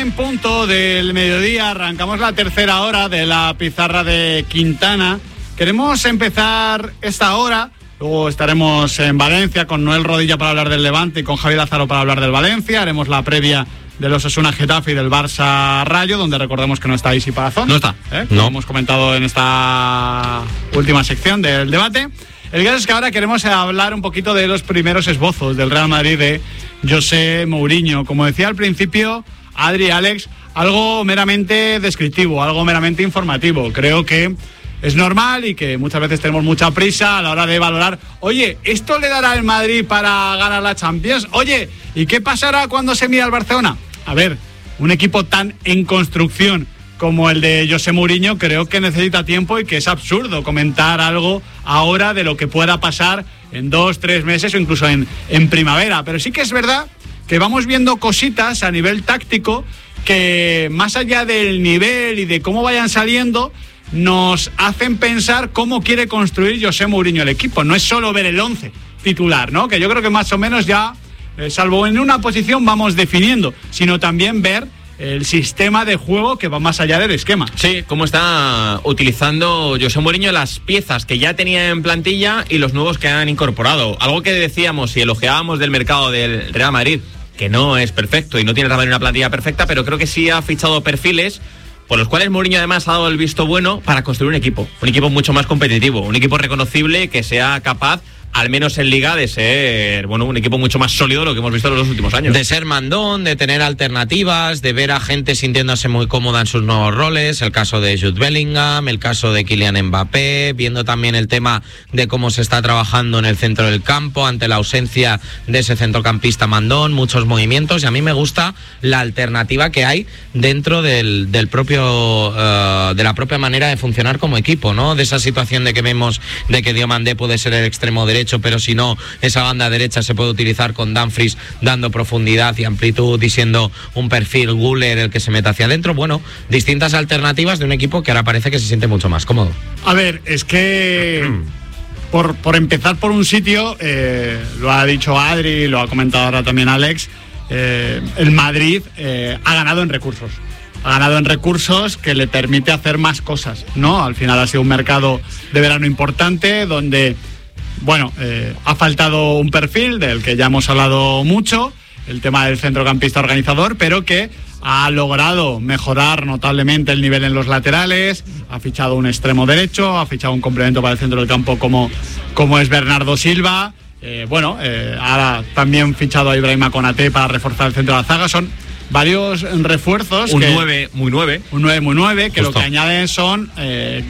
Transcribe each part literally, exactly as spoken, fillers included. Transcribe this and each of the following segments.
en punto del mediodía, arrancamos la tercera hora de la pizarra de Quintana. Queremos empezar esta hora, luego estaremos en Valencia con Noel Rodilla para hablar del Levante y con Javi Lázaro para hablar del Valencia. Haremos la previa del Osasuna Getafe y del Barça Rayo, donde recordemos que no está Isi Palazón. No está. ¿Eh? No. Lo hemos comentado en esta última sección del debate. El caso es que ahora queremos hablar un poquito de los primeros esbozos del Real Madrid de José Mourinho. Como decía al principio, Adri y Alex, algo meramente descriptivo, algo meramente informativo. Creo que es normal y que muchas veces tenemos mucha prisa a la hora de valorar, oye, ¿esto le dará el Madrid para ganar la Champions? Oye, ¿y qué pasará cuando se mira al Barcelona? A ver, un equipo tan en construcción como el de José Mourinho creo que necesita tiempo y que es absurdo comentar algo ahora de lo que pueda pasar en dos, tres meses o incluso en, en primavera. Pero sí que es verdad que vamos viendo cositas a nivel táctico que, más allá del nivel y de cómo vayan saliendo, nos hacen pensar cómo quiere construir José Mourinho el equipo. No es solo ver el once titular, ¿no? Que yo creo que más o menos ya, eh, salvo en una posición, vamos definiendo, sino también ver el sistema de juego que va más allá del esquema. Sí, cómo está utilizando José Mourinho las piezas que ya tenía en plantilla y los nuevos que han incorporado. Algo que decíamos y elogiábamos del mercado del Real Madrid, que no es perfecto y no tiene también una plantilla perfecta, pero creo que sí ha fichado perfiles por los cuales Mourinho además ha dado el visto bueno para construir un equipo, un equipo mucho más competitivo, un equipo reconocible que sea capaz, al menos en Liga, de ser, bueno, un equipo mucho más sólido de lo que hemos visto en los dos últimos años. De ser mandón, de tener alternativas, de ver a gente sintiéndose muy cómoda en sus nuevos roles, el caso de Jude Bellingham, el caso de Kylian Mbappé, viendo también el tema de cómo se está trabajando en el centro del campo ante la ausencia de ese centrocampista mandón, muchos movimientos, y a mí me gusta la alternativa que hay dentro del, del propio uh, de la propia manera de funcionar como equipo, ¿no? De esa situación de que vemos de que Diomandé puede ser el extremo derecho, pero si no, esa banda derecha se puede utilizar con Dumfries dando profundidad y amplitud y siendo un perfil Güler el que se meta hacia adentro. Bueno, distintas alternativas de un equipo que ahora parece que se siente mucho más cómodo. A ver, es que por, por empezar por un sitio, eh, lo ha dicho Adri, lo ha comentado ahora también Alex, eh, el Madrid eh, ha ganado en recursos. Ha ganado en recursos que le permite hacer más cosas, ¿no? Al final ha sido un mercado de verano importante donde, bueno, eh, ha faltado un perfil del que ya hemos hablado mucho, el tema del centrocampista organizador, pero que ha logrado mejorar notablemente el nivel en los laterales, ha fichado un extremo derecho, ha fichado un complemento para el centro del campo como, como es Bernardo Silva, eh, bueno, eh, ahora también fichado a Ibrahima Konaté para reforzar el centro de la zaga. Son varios refuerzos. Un que, nueve muy nueve. Un nueve muy nueve, que Justo. Lo que añaden son eh,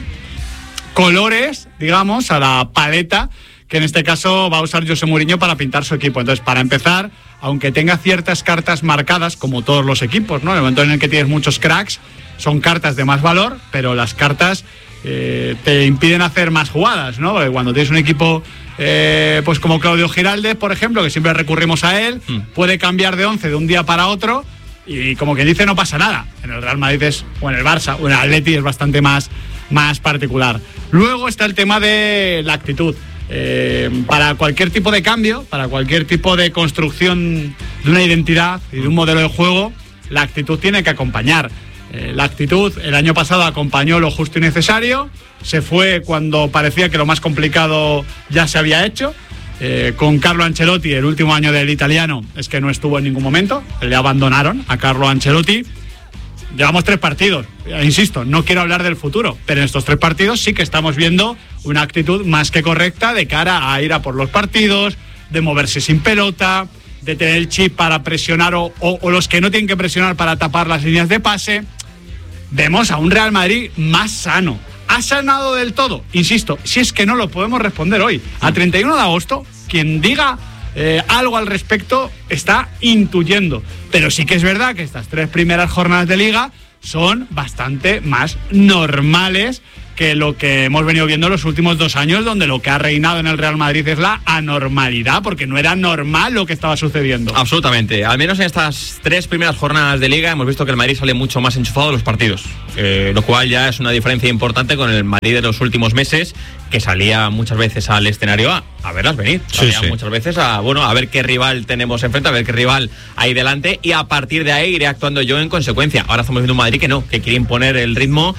colores, digamos, a la paleta que en este caso va a usar José Mourinho para pintar su equipo. Entonces, para empezar, aunque tenga ciertas cartas marcadas, como todos los equipos, ¿no? En el momento en el que tienes muchos cracks, son cartas de más valor, pero las cartas eh, te impiden hacer más jugadas, ¿no? Porque cuando tienes un equipo eh, pues como Claudio Giraldez, por ejemplo, que siempre recurrimos a él, mm. puede cambiar de once de un día para otro y, como quien dice, no pasa nada. En el Real Madrid es, o en el Barça, o en el Atleti es bastante más, más particular. Luego está el tema de la actitud. Eh, para cualquier tipo de cambio, para cualquier tipo de construcción de una identidad y de un modelo de juego, la actitud tiene que acompañar. Eh, la actitud el año pasado acompañó lo justo y necesario, se fue cuando parecía que lo más complicado ya se había hecho. Eh, con Carlo Ancelotti, el último año del italiano es que no estuvo en ningún momento, le abandonaron a Carlo Ancelotti. Llevamos tres partidos, insisto, no quiero hablar del futuro, pero en estos tres partidos sí que estamos viendo una actitud más que correcta de cara a ir a por los partidos, de moverse sin pelota, de tener el chip para presionar o, o, o los que no tienen que presionar para tapar las líneas de pase. Vemos a un Real Madrid más sano. ¿Ha sanado del todo? Insisto, si es que no lo podemos responder hoy. A treinta y uno de agosto, quien diga Eh, algo al respecto está intuyendo, pero sí que es verdad que estas tres primeras jornadas de Liga son bastante más normales que lo que hemos venido viendo en los últimos dos años, donde lo que ha reinado en el Real Madrid es la anormalidad, porque no era normal lo que estaba sucediendo. Absolutamente. Al menos en estas tres primeras jornadas de Liga hemos visto que el Madrid sale mucho más enchufado de los partidos, eh, lo cual ya es una diferencia importante con el Madrid de los últimos meses, que salía muchas veces al escenario a, a verlas venir. Salía sí, sí. muchas veces a, bueno, a ver ver qué rival tenemos enfrente, a ver qué rival hay delante, y a partir de ahí iré actuando yo en consecuencia. Ahora estamos viendo un Madrid que no, que quiere imponer el ritmo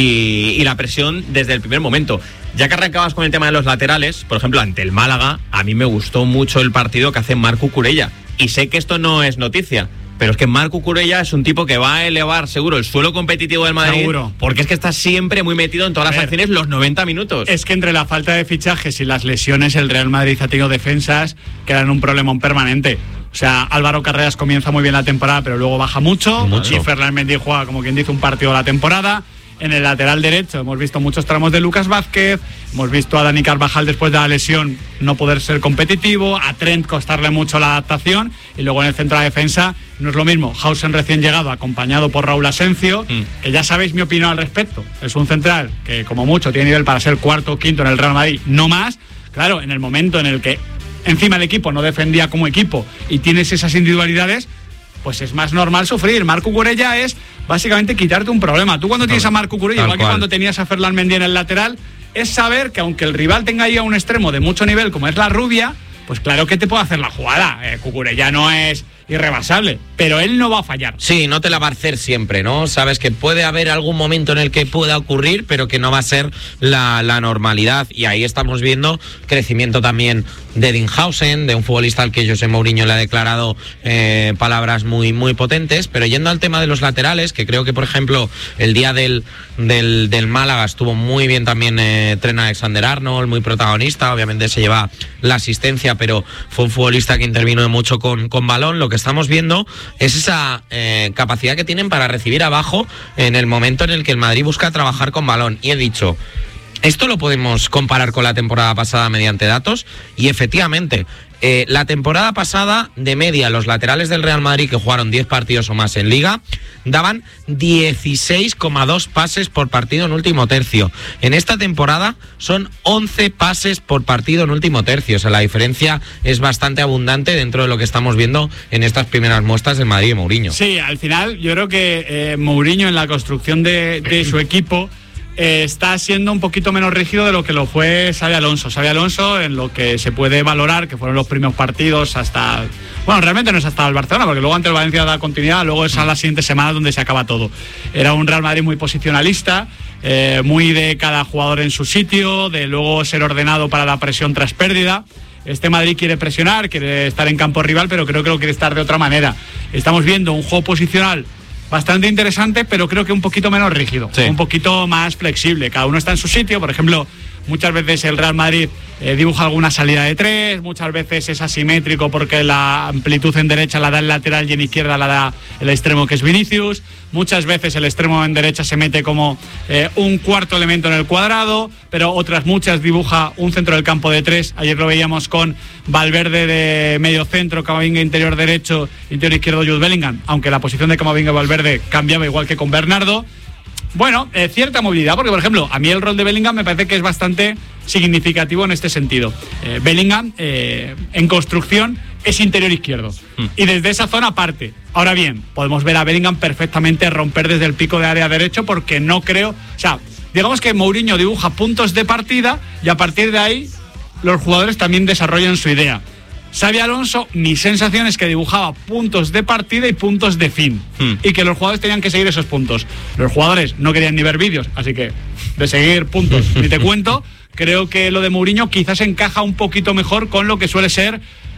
y, y la presión desde el primer momento. Ya que arrancabas con el tema de los laterales, por ejemplo, ante el Málaga, a mí me gustó mucho el partido que hace Marc Cucurella. Y sé que esto no es noticia, pero es que Marc Cucurella es un tipo que va a elevar seguro el suelo competitivo del Madrid. Seguro. Porque es que está siempre muy metido en todas las acciones los noventa minutos. Es que entre la falta de fichajes y las lesiones, el Real Madrid ha tenido defensas que eran un problemón permanente. O sea, Álvaro Carreras comienza muy bien la temporada, pero luego baja mucho. mucho. Y Ferland Mendy juega, como quien dice, un partido a la temporada. En el lateral derecho hemos visto muchos tramos de Lucas Vázquez, hemos visto a Dani Carvajal después de la lesión no poder ser competitivo, a Trent costarle mucho la adaptación, y luego en el centro de la defensa no es lo mismo. Hausen recién llegado, acompañado por Raúl Asencio, mm. que ya sabéis mi opinión al respecto. Es un central que como mucho tiene nivel para ser cuarto o quinto en el Real Madrid, no más. Claro, en el momento en el que encima el equipo no defendía como equipo y tienes esas individualidades, pues es más normal sufrir. Marc Cucurella es básicamente quitarte un problema. Tú cuando tienes a Marc Cucurella, igual que cuando tenías a Ferland Mendy en el lateral, es saber que aunque el rival tenga ahí a un extremo de mucho nivel como es la Rubia, pues claro que te puede hacer la jugada. Eh, Cucurella no es irrebasable, pero él no va a fallar. Sí, no te la va a hacer siempre, ¿no? Sabes que puede haber algún momento en el que pueda ocurrir, pero que no va a ser la, la normalidad. Y ahí estamos viendo crecimiento también de Dinhausen, de un futbolista al que José Mourinho le ha declarado eh, palabras muy, muy potentes. Pero yendo al tema de los laterales, que creo que, por ejemplo, el día del, del, del Málaga estuvo muy bien también eh, Trent Alexander-Arnold, muy protagonista. Obviamente se lleva la asistencia, pero fue un futbolista que intervino mucho con, con balón. Lo que estamos viendo es esa eh, capacidad que tienen para recibir abajo en el momento en el que el Madrid busca trabajar con balón. Y he dicho, esto lo podemos comparar con la temporada pasada mediante datos, y efectivamente, eh, la temporada pasada, de media, los laterales del Real Madrid que jugaron diez partidos o más en Liga, daban dieciséis coma dos pases por partido en último tercio. En esta temporada son once pases por partido en último tercio. O sea, la diferencia es bastante abundante dentro de lo que estamos viendo en estas primeras muestras del Madrid de Mourinho. Sí, al final yo creo que eh, Mourinho en la construcción de, de su equipo Eh, está siendo un poquito menos rígido de lo que lo fue Xabi Alonso. Xabi Alonso, en lo que se puede valorar, que fueron los primeros partidos hasta... Bueno, realmente no es hasta el Barcelona, porque luego ante el Valencia da continuidad, luego es a la siguiente semana donde se acaba todo. Era un Real Madrid muy posicionalista, eh, muy de cada jugador en su sitio, de luego ser ordenado para la presión tras pérdida. Este Madrid quiere presionar, quiere estar en campo rival, pero creo que lo quiere estar de otra manera. Estamos viendo un juego posicional bastante interesante, pero creo que un poquito menos rígido, sí. un poquito más flexible. Cada uno está en su sitio. Por ejemplo, muchas veces el Real Madrid eh, dibuja alguna salida de tres, muchas veces es asimétrico porque la amplitud en derecha la da el lateral y en izquierda la da el extremo, que es Vinicius. Muchas veces el extremo en derecha se mete como eh, un cuarto elemento en el cuadrado, pero otras muchas dibuja un centro del campo de tres. Ayer lo veíamos con Valverde de medio centro, Camavinga interior derecho, interior izquierdo Jude Bellingham, aunque la posición de Camavinga y Valverde cambiaba igual que con Bernardo. Bueno, eh, cierta movilidad, porque por ejemplo, a mí el rol de Bellingham me parece que es bastante significativo en este sentido. Eh, Bellingham, eh, en construcción, es interior izquierdo. Mm. Y desde esa zona parte. Ahora bien, podemos ver a Bellingham perfectamente romper desde el pico de área derecho, porque no creo... O sea, digamos que Mourinho dibuja puntos de partida y a partir de ahí los jugadores también desarrollan su idea. Xabi Alonso, mi sensación es que dibujaba puntos de partida y puntos de fin, hmm. y que los jugadores tenían que seguir esos puntos. Los jugadores no querían ni ver vídeos, así que de seguir puntos ni te cuento. Creo que lo de Mourinho quizás encaja un poquito mejor con lo que suele ser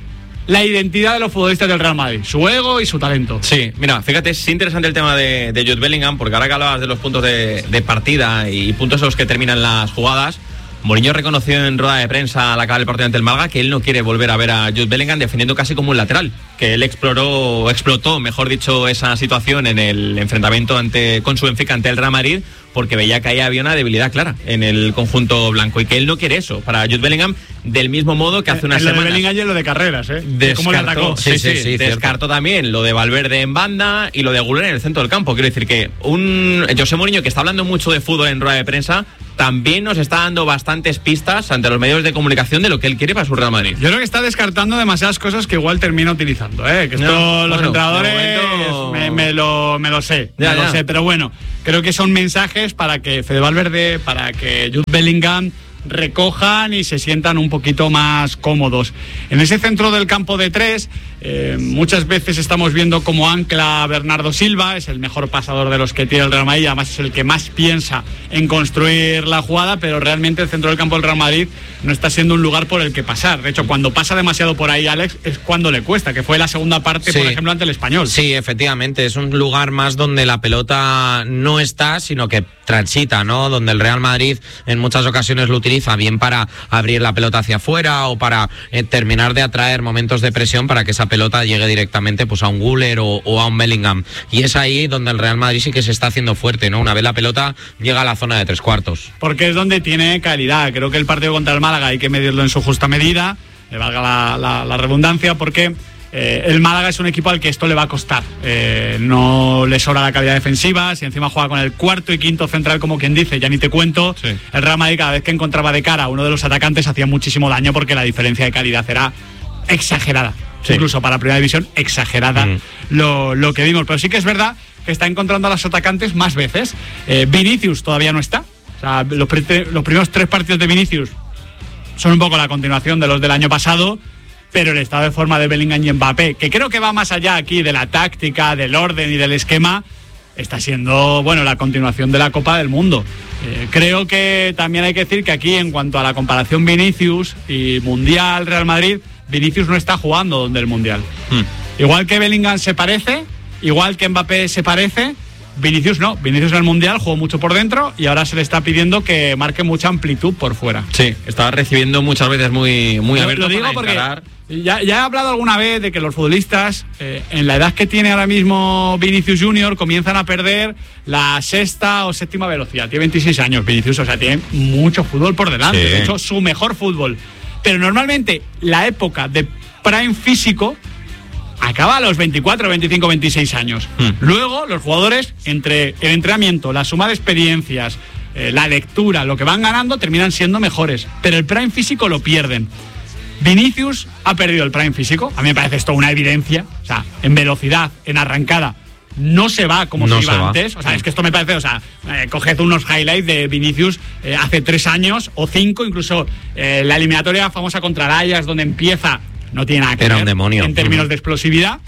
la identidad de los futbolistas del Real Madrid, su ego y su talento. Sí, mira, fíjate, es interesante el tema de, de Jude Bellingham, porque ahora que hablabas de los puntos de, de partida y puntos en los que terminan las jugadas, Mourinho reconoció en rueda de prensa al acabar el partido ante el Málaga que él no quiere volver a ver a Jude Bellingham defendiendo casi como un lateral, que él exploró, explotó, mejor dicho, esa situación en el enfrentamiento ante, con su Benfica ante el Real Madrid, porque veía que ahí había una debilidad clara en el conjunto blanco y que él no quiere eso para Jude Bellingham, del mismo modo que hace unas semanas. Lo de Bellingham y lo de Carreras, ¿eh? Descartó, ¿cómo le atacó? Sí, sí, sí, sí, descartó también lo de Valverde en banda y lo de Güler en el centro del campo. Quiero decir que un José Mourinho, que está hablando mucho de fútbol en rueda de prensa, también nos está dando bastantes pistas ante los medios de comunicación de lo que él quiere para su Real Madrid. Yo creo que está descartando demasiadas cosas que igual termina utilizando, ¿eh? Que esto no, los bueno, entrenadores momento... me, me, lo, me lo sé, ya, me ya. lo sé, pero bueno, creo que son mensajes para que Fede Valverde, para que Jude Bellingham recojan y se sientan un poquito más cómodos. En ese centro del campo de tres, eh, muchas veces estamos viendo como ancla a Bernardo Silva, es el mejor pasador de los que tiene el Real Madrid, además es el que más piensa en construir la jugada, pero realmente el centro del campo del Real Madrid no está siendo un lugar por el que pasar. De hecho, cuando pasa demasiado por ahí, Alex, es cuando le cuesta, que fue la segunda parte, sí. por ejemplo, ante el Español. Sí, efectivamente, es un lugar más donde la pelota no está, sino que transita, ¿no? Donde el Real Madrid en muchas ocasiones lo utiliza bien para abrir la pelota hacia afuera o para eh, terminar de atraer momentos de presión para que esa pelota llegue directamente pues a un Güler o, o a un Bellingham. Y es ahí donde el Real Madrid sí que se está haciendo fuerte, ¿no? Una vez la pelota llega a la zona de tres cuartos. Porque es donde tiene calidad. Creo que el partido contra el Málaga hay que medirlo en su justa medida, le valga la, la, la redundancia, porque Eh, el Málaga es un equipo al que esto le va a costar. Eh, no le sobra la calidad defensiva. Si encima juega con el cuarto y quinto central, como quien dice, ya ni te cuento. Sí. El Real Madrid, cada vez que encontraba de cara a uno de los atacantes, hacía muchísimo daño porque la diferencia de calidad era exagerada. Sí. Incluso para la primera división, exagerada mm. lo, lo que vimos. Pero sí que es verdad que está encontrando a los atacantes más veces. Eh, Vinicius todavía no está. O sea, los, pre- los primeros tres partidos de Vinicius son un poco la continuación de los del año pasado. Pero el estado de forma de Bellingham y Mbappé, que creo que va más allá aquí de la táctica, del orden y del esquema, está siendo, bueno, la continuación de la Copa del Mundo. Eh, creo que también hay que decir que aquí, en cuanto a la comparación Vinicius y Mundial Real Madrid, Vinicius no está jugando donde el Mundial. Hmm. Igual que Bellingham se parece, igual que Mbappé se parece, Vinicius no. Vinicius en el Mundial jugó mucho por dentro y ahora se le está pidiendo que marque mucha amplitud por fuera. Sí, estaba recibiendo muchas veces muy, muy abierto. Lo digo porque ya, ya he hablado alguna vez de que los futbolistas, eh, en la edad que tiene ahora mismo Vinicius Junior, comienzan a perder la sexta o séptima velocidad. Tiene veintiséis años Vinicius, o sea, tiene mucho fútbol por delante. Sí. De hecho, su mejor fútbol. Pero normalmente la época de prime físico acaba a los veinticuatro, veinticinco, veintiséis años. Hmm. Luego, los jugadores, entre el entrenamiento, la suma de experiencias, eh, la lectura, lo que van ganando, terminan siendo mejores. Pero el prime físico lo pierden. Vinicius ha perdido el prime físico. A mí me parece esto una evidencia. O sea, en velocidad, en arrancada, no se va como no se iba antes. O sea, es que esto me parece, o sea, eh, coged unos highlights de Vinicius eh, hace tres años o cinco, incluso eh, la eliminatoria famosa contra el Ajax, donde empieza. No tiene nada que Era ver un demonio. en términos de explosividad.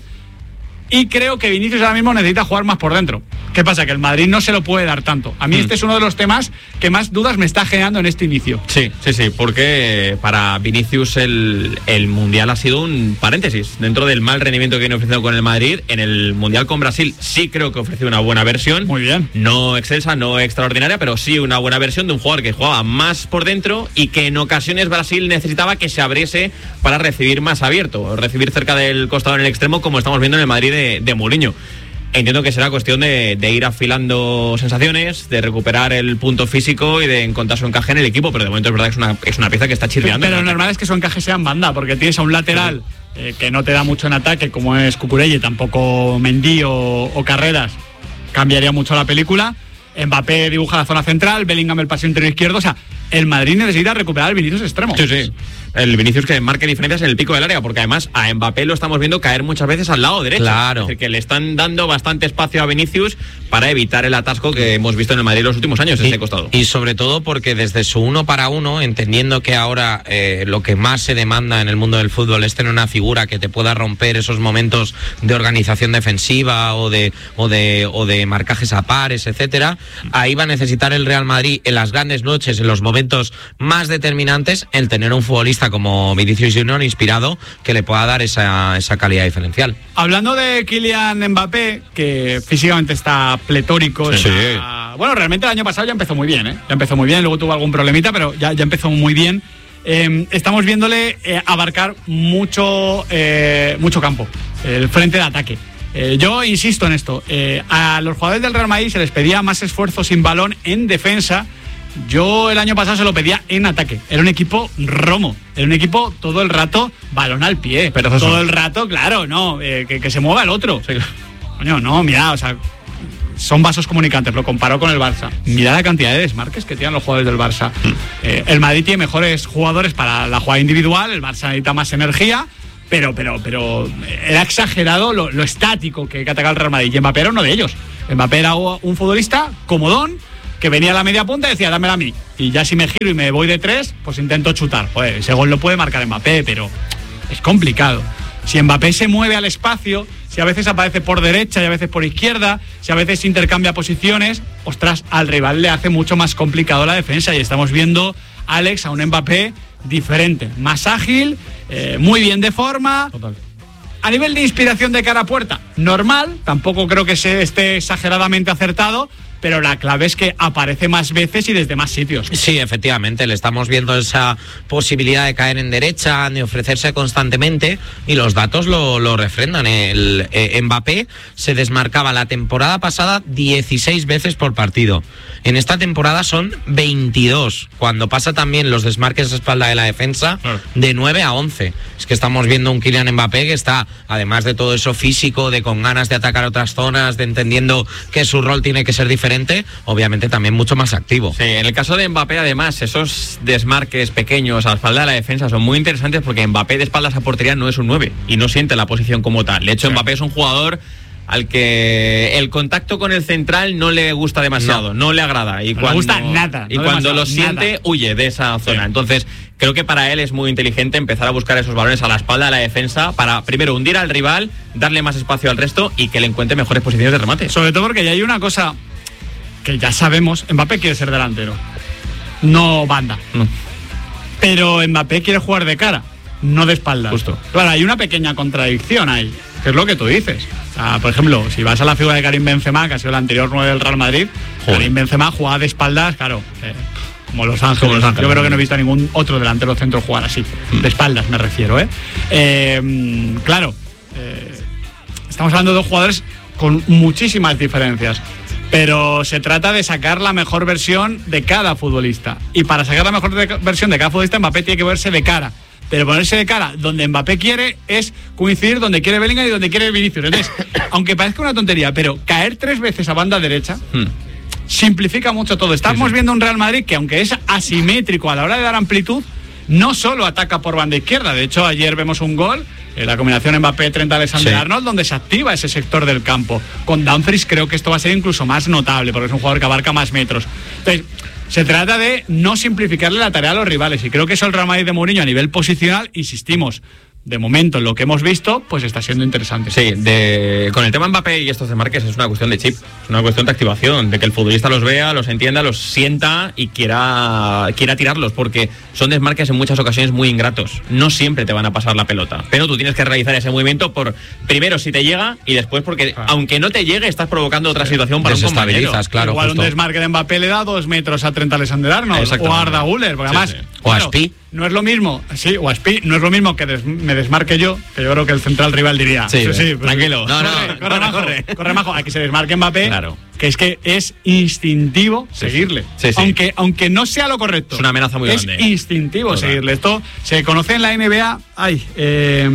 Y creo que Vinicius ahora mismo necesita jugar más por dentro. ¿Qué pasa? Que el Madrid no se lo puede dar tanto. A mí mm. este es uno de los temas que más dudas me está generando en este inicio. Sí, sí, sí, porque para Vinicius el, el Mundial ha sido un paréntesis. Dentro del mal rendimiento que viene ofreciendo con el Madrid, en el Mundial con Brasil sí creo que ofreció una buena versión. Muy bien. No excelsa, no extraordinaria, pero sí una buena versión de un jugador que jugaba más por dentro y que en ocasiones Brasil necesitaba que se abriese para recibir más abierto, recibir cerca del costado en el extremo, como estamos viendo en el Madrid de de, de Mourinho. Entiendo que será cuestión de, de ir afilando sensaciones, de recuperar el punto físico y de encontrar su encaje en el equipo, pero de momento es verdad que es una, es una pieza que está chirriando. Pero, pero lo normal es que su encaje sea en banda, porque tienes a un lateral eh, que no te da mucho en ataque, como es Cucurella, tampoco Mendy o, o Carreras, cambiaría mucho la película. Mbappé dibuja la zona central, Bellingham el paseo interior izquierdo, o sea, el Madrid necesita recuperar el Vinicius extremo. Sí, sí. El Vinicius que marque diferencias en el pico del área, porque además a Mbappé lo estamos viendo caer muchas veces al lado derecho. Claro. Es decir, que le están dando bastante espacio a Vinicius para evitar el atasco que hemos visto en el Madrid en los últimos años, y, ese costado. Y sobre todo porque desde su uno para uno, entendiendo que ahora eh, lo que más se demanda en el mundo del fútbol es tener una figura que te pueda romper esos momentos de organización defensiva o de, o de, o de marcajes a pares, etcétera, ahí va a necesitar el Real Madrid en las grandes noches, en los momentos más determinantes, el tener un futbolista como Vinicius Junior inspirado que le pueda dar esa, esa calidad diferencial. Hablando de Kylian Mbappé, que físicamente está pletórico. Sí. Está, bueno, realmente el año pasado ya empezó muy bien, ¿eh? Ya empezó muy bien, luego tuvo algún problemita, pero ya, ya empezó muy bien. Eh, estamos viéndole eh, abarcar mucho, eh, mucho campo, el frente de ataque. Eh, yo insisto en esto, eh, a los jugadores del Real Madrid se les pedía más esfuerzo sin balón en defensa. Yo el año pasado se lo pedía en ataque. Era un equipo romo, era un equipo todo el rato balón al pie, pero todo el rato, claro, no, eh, que, que se mueva el otro. Sí. Coño, no, mira, o sea, son vasos comunicantes, lo comparo con el Barça. Mira la cantidad de desmarques que tienen los jugadores del Barça. Mm. Eh, el Madrid tiene mejores jugadores para la jugada individual, el Barça necesita más energía, pero, pero, pero era exagerado lo, lo estático que, que atacaba el Real Madrid. Y Mbappé era uno de ellos. Mbappé era un futbolista comodón, que venía a la media punta y decía, dámela a mí. Y ya si me giro y me voy de tres, pues intento chutar. Pues ese gol lo puede marcar Mbappé, pero es complicado. Si Mbappé se mueve al espacio, si a veces aparece por derecha y a veces por izquierda, si a veces intercambia posiciones, ostras, al rival le hace mucho más complicado la defensa. Y estamos viendo, Alex, a un Mbappé diferente, más ágil, eh, muy bien de forma. Total. A nivel de inspiración de cara a puerta, normal, tampoco creo que se esté exageradamente acertado, pero la clave es que aparece más veces y desde más sitios. Sí, efectivamente, le estamos viendo esa posibilidad de caer en derecha, de ofrecerse constantemente, y los datos lo, lo refrendan. El eh, Mbappé se desmarcaba la temporada pasada dieciséis veces por partido. En esta temporada son veintidós, cuando pasa también los desmarques a espalda de la defensa, claro, de nueve a once. Es que estamos viendo un Kylian Mbappé que está, además de todo eso físico, de con ganas de atacar otras zonas, de entendiendo que su rol tiene que ser diferente, obviamente también mucho más activo. Sí, en el caso de Mbappé, además, esos desmarques pequeños a la espalda de la defensa son muy interesantes, porque Mbappé de espaldas a portería no es un nueve y no siente la posición como tal. De hecho, sí, Mbappé es un jugador al que el contacto con el central no le gusta demasiado, no, no le agrada. Y no cuando, le gusta nada. Y no cuando lo siente, nada. huye de esa zona. Sí. Entonces, creo que para él es muy inteligente empezar a buscar esos balones a la espalda de la defensa para, primero, hundir al rival, darle más espacio al resto y que le encuentre mejores posiciones de remate. Sobre todo porque ya hay una cosa que ya sabemos, Mbappé quiere ser delantero, no banda. No. Pero Mbappé quiere jugar de cara, no de espaldas. Justo. Claro, hay una pequeña contradicción ahí, que es lo que tú dices. O sea, por ejemplo, si vas a la figura de Karim Benzema, que ha sido el anterior nueve del Real Madrid, Joder. Karim Benzema juega de espaldas, claro, eh, como Los Ángeles. Como Los Ángeles. Yo creo que no he visto a ningún otro delantero centro jugar así, mm. de espaldas me refiero, ¿eh? eh claro, eh, estamos hablando de dos jugadores con muchísimas diferencias. Pero se trata de sacar la mejor versión de cada futbolista. Y para sacar la mejor de, versión de cada futbolista, Mbappé tiene que verse de cara. Pero ponerse de cara donde Mbappé quiere es coincidir donde quiere Bellingham y donde quiere Vinicius. Entonces, aunque parezca una tontería, pero caer tres veces a banda derecha hmm. simplifica mucho todo. Estamos sí, sí. viendo un Real Madrid que, aunque es asimétrico a la hora de dar amplitud, no solo ataca por banda izquierda. De hecho, ayer vemos un gol, eh, la combinación Mbappé-Trent Alexander-Arnold, sí. donde se activa ese sector del campo. Con Dumfries creo que esto va a ser incluso más notable, porque es un jugador que abarca más metros. Entonces, se trata de no simplificarle la tarea a los rivales, y creo que eso el Real Madrid de Mourinho a nivel posicional, insistimos, de momento, en lo que hemos visto, pues está siendo interesante. Sí, de, con el tema Mbappé y estos desmarques es una cuestión de chip, es una cuestión de activación, de que el futbolista los vea, los entienda, los sienta y quiera, quiera tirarlos, porque son desmarques en muchas ocasiones muy ingratos. No siempre te van a pasar la pelota, pero tú tienes que realizar ese movimiento por, primero, si te llega, y después porque, ah. aunque no te llegue, estás provocando otra situación para un compañero. Claro, igual justo. Un desmarque de Mbappé le da dos metros a Trent Alexander-Arnold o a Arda Güler, porque sí, además... Sí. O a Spi. No es lo mismo, sí, o a Spi, no es lo mismo que des, me desmarque yo, que yo creo que el central rival diría, sí, sí, sí tranquilo, no, no, corre, corre, corre, majo, corre, corre majo, a que se desmarque Mbappé, claro. que es que es instintivo sí, seguirle, sí, sí. Aunque, aunque no sea lo correcto. Es una amenaza muy es grande. Es instintivo Total. seguirle. Esto se conoce en la N B A, ay, eh...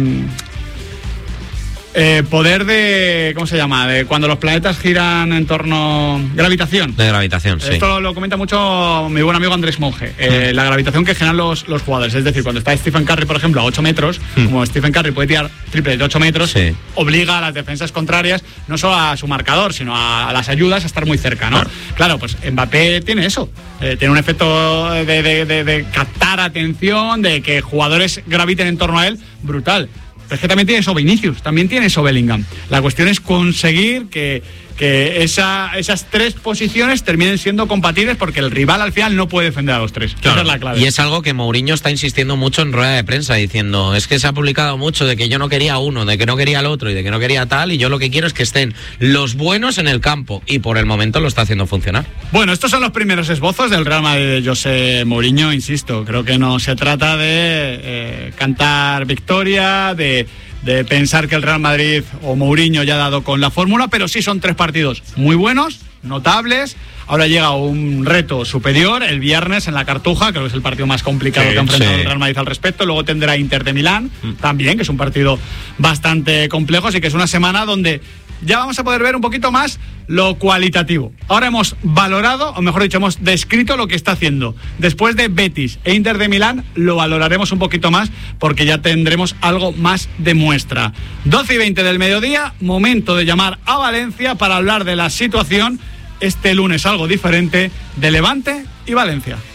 Eh, poder de, ¿cómo se llama? De cuando los planetas giran en torno... Gravitación. De gravitación, sí. Esto lo, lo comenta mucho mi buen amigo Andrés Monge. Eh, mm. La gravitación que generan los, los jugadores. Es decir, cuando está Stephen Curry, por ejemplo, a ocho metros, mm. como Stephen Curry puede tirar triple de ocho metros, sí. obliga a las defensas contrarias, no solo a su marcador, sino a, a las ayudas a estar muy cerca, ¿no? Claro, claro pues Mbappé tiene eso. Eh, tiene un efecto de, de, de, de captar atención, de que jugadores graviten en torno a él, brutal. Pero es que también tiene eso Vinicius, también tiene eso Bellingham. La cuestión es conseguir que, que esa, esas tres posiciones terminen siendo compatibles, porque el rival al final no puede defender a los tres. Claro. Esa es la clave. Y es algo que Mourinho está insistiendo mucho en rueda de prensa, diciendo, es que se ha publicado mucho de que yo no quería uno, de que no quería el otro y de que no quería tal, y yo lo que quiero es que estén los buenos en el campo, y por el momento lo está haciendo funcionar. Bueno, estos son los primeros esbozos del Real Madrid de José Mourinho, insisto, creo que no se trata de eh, cantar victoria, de... de pensar que el Real Madrid o Mourinho ya ha dado con la fórmula, pero sí son tres partidos muy buenos, notables. Ahora llega un reto superior el viernes en la Cartuja, creo que es el partido más complicado sí, que ha enfrentado sí. el Real Madrid al respecto. Luego tendrá Inter de Milán, mm. también, que es un partido bastante complejo, así que es una semana donde ya vamos a poder ver un poquito más lo cualitativo. Ahora hemos valorado, o mejor dicho, hemos descrito lo que está haciendo. Después de Betis e Inter de Milán, lo valoraremos un poquito más, porque ya tendremos algo más de muestra. doce y veinte del mediodía, momento de llamar a Valencia para hablar de la situación este lunes algo diferente de Levante y Valencia.